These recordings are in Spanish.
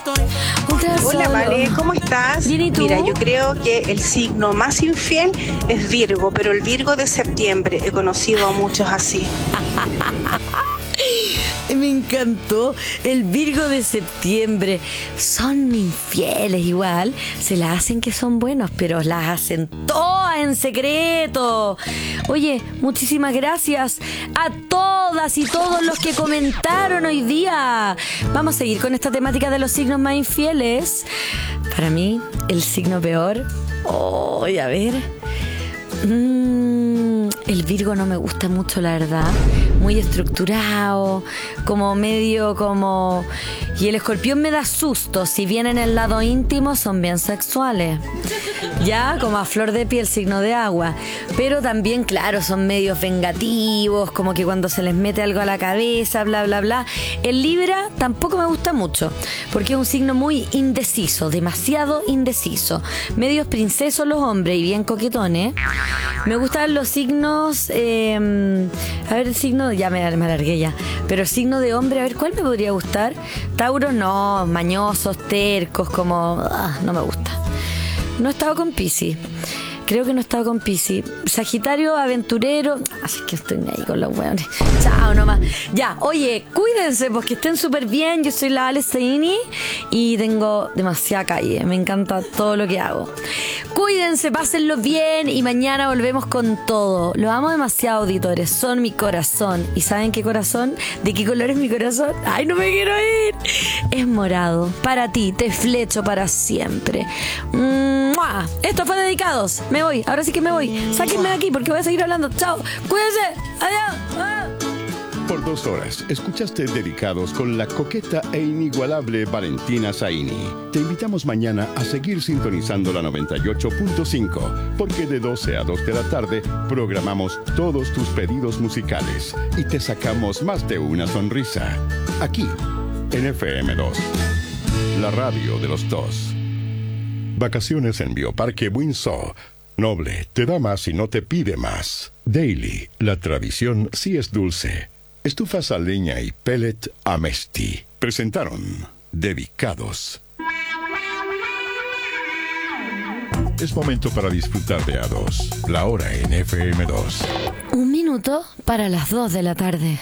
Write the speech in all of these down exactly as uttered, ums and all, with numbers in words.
Hola, Vale, ¿cómo estás? Bien, ¿y tú? Mira, yo creo que el signo más infiel es Virgo, pero el Virgo de septiembre. He conocido a muchos así. Me encantó el Virgo de septiembre. Son infieles igual. Se las hacen que son buenos, pero las hacen todas en secreto. Oye, muchísimas gracias a todas y todos los que comentaron hoy día. Vamos a seguir con esta temática de los signos más infieles. Para mí, el signo peor. Oh, a ver. Mm, el Virgo no me gusta mucho, la verdad. Muy estructurado, como medio como... Y el Escorpión me da susto. Si bien en el lado íntimo son bien sexuales, ya como a flor de piel, signo de agua. Pero también, claro, son medios vengativos, como que cuando se les mete algo a la cabeza, bla, bla, bla. El Libra tampoco me gusta mucho, porque es un signo muy indeciso, demasiado indeciso. Medios princesos los hombres y bien coquetones. Me gustan los signos... Eh, a ver, el signo... Ya me, me alargué ya. Pero signo de hombre, a ver, ¿cuál me podría gustar? Tauro no, mañosos, tercos, como... Ah, no me gusta. No he estado con Piscis. Creo que no he estado con Piscis. Sagitario, aventurero. Así que estoy ahí con los hueones. Chao nomás. Ya, oye, cuídense porque estén súper bien. Yo soy la Ale Steini y tengo demasiada calle. Me encanta todo lo que hago. Cuídense, pásenlo bien y mañana volvemos con todo. Los amo demasiado, auditores. Son mi corazón. ¿Y saben qué corazón? ¿De qué color es mi corazón? ¡Ay, no me quiero ir! Es morado. Para ti, te flecho para siempre. ¡Mua! Esto fue Dedicados. Me voy. Ahora sí que me voy. Sáquenme de aquí porque voy a seguir hablando. ¡Chao! ¡Cuídense! ¡Adiós! ¡Ah! Por dos horas, escuchaste Dedicados con la coqueta e inigualable Valentina Zaini. Te invitamos mañana a seguir sintonizando la noventa y ocho punto cinco, porque de doce a dos de la tarde programamos todos tus pedidos musicales y te sacamos más de una sonrisa. Aquí, en F M dos, la radio de los dos. Vacaciones en Bioparque Windsor. Noble, te da más y no te pide más. Daily, la tradición sí es dulce. Estufas a leña y pellet Amesti. Presentaron Dedicados. Es momento para disfrutar de A dos. La hora en F M dos. Un minuto para las dos de la tarde.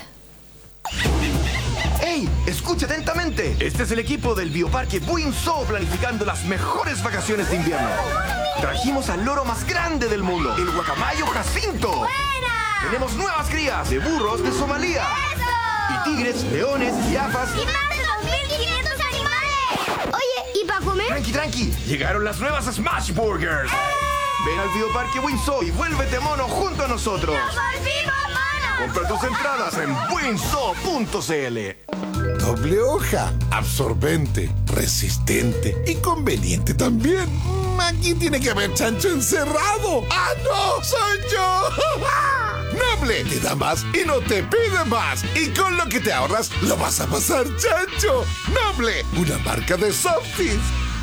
¡Ey! Escucha atentamente. Este es el equipo del Bioparque Windsor planificando las mejores vacaciones de invierno. Trajimos al loro más grande del mundo, el guacamayo Jacinto. ¡Buena! Tenemos nuevas crías de burros de Somalia. ¡Eso! Y tigres, leones, jirafas. ¡Y más de dos mil quinientos animales! Oye, ¿y para comer? Tranqui, tranqui. Llegaron las nuevas Smash Burgers. ¡Eh! Ven al Bioparque Windsor y vuélvete mono junto a nosotros. ¡Nos volvimos monos! Compra tus entradas en windsor punto c l. Doble hoja, absorbente, resistente y conveniente también. Aquí tiene que haber chancho encerrado. ¡Ah, no! ¡Soy yo! Noble, te da más y no te pide más. Y con lo que te ahorras, lo vas a pasar chancho. Noble, una marca de Softis.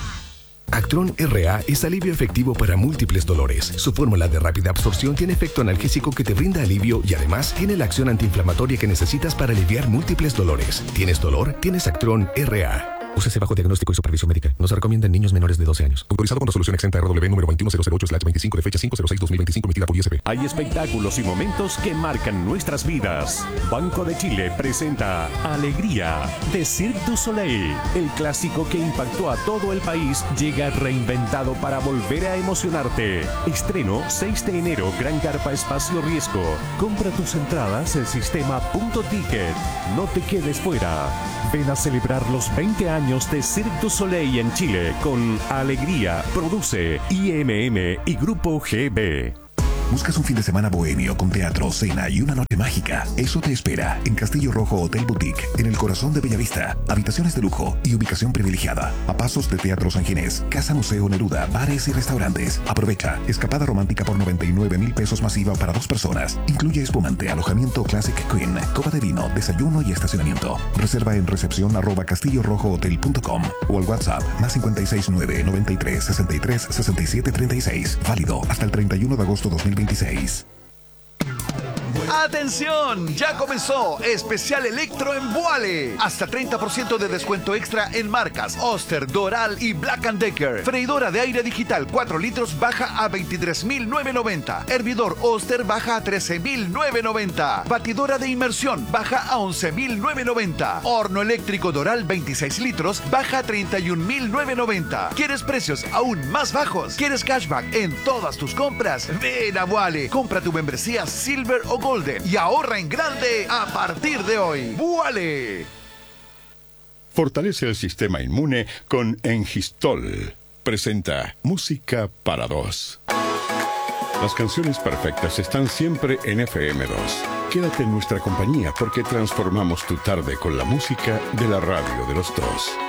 Actron R A es alivio efectivo para múltiples dolores. Su fórmula de rápida absorción tiene efecto analgésico que te brinda alivio y además tiene la acción antiinflamatoria que necesitas para aliviar múltiples dolores. ¿Tienes dolor? Tienes Actron R A. Úsese bajo diagnóstico y supervisión médica. No se recomienda en niños menores de doce años. Autorizado con resolución exenta R W número veintiuno mil ocho veinticinco de fecha cinco cero seis dos mil veinticinco emitida por I S P. Hay espectáculos y momentos que marcan nuestras vidas. Banco de Chile presenta Alegría de Cirque du Soleil. El clásico que impactó a todo el país llega reinventado para volver a emocionarte. Estreno seis de enero, Gran Carpa Espacio Riesgo. Compra tus entradas en sistema punto ticket. No te quedes fuera. Ven a celebrar los veinte años de Cirque du Soleil en Chile con Alegría. Produce I M M y Grupo G B. ¿Buscas un fin de semana bohemio con teatro, cena y una noche mágica? Eso te espera en Castillo Rojo Hotel Boutique, en el corazón de Bellavista. Habitaciones de lujo y ubicación privilegiada. A pasos de Teatro San Ginés, Casa Museo Neruda, bares y restaurantes. Aprovecha. Escapada romántica por noventa y nueve mil pesos masiva para dos personas. Incluye espumante, alojamiento Classic Queen, copa de vino, desayuno y estacionamiento. Reserva en recepción arroba castillo rojo hotel punto com o al WhatsApp más cincuenta y seis nueve noventa y tres sesenta y tres sesenta y siete treinta y seis. Válido hasta el treinta y uno de agosto dos mil veintiséis. ¡Atención! Ya comenzó Especial Electro en Vuale. Hasta treinta por ciento de descuento extra en marcas Oster, Doral y Black and Decker. Freidora de aire digital cuatro litros baja a veintitrés mil novecientos noventa. Hervidor Oster baja a trece mil novecientos noventa. Batidora de inmersión baja a once mil novecientos noventa. Horno eléctrico Doral veintiséis litros baja a treinta y un mil novecientos noventa. ¿Quieres precios aún más bajos? ¿Quieres cashback en todas tus compras? Ven a Vuale. Compra tu membresía Silver o Golden y ahorra en grande a partir de hoy. ¡Vuale! Fortalece el sistema inmune con Engistol. Presenta Música para Dos. Las canciones perfectas están siempre en F M dos. Quédate en nuestra compañía porque transformamos tu tarde con la música de la radio de los dos.